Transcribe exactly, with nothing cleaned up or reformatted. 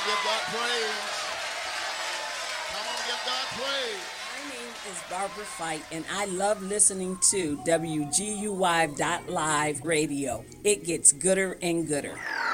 give God praise. Come on, give God praise. My name is Barbara Fight, and I love listening to W G U Y dot live radio. It gets gooder and gooder.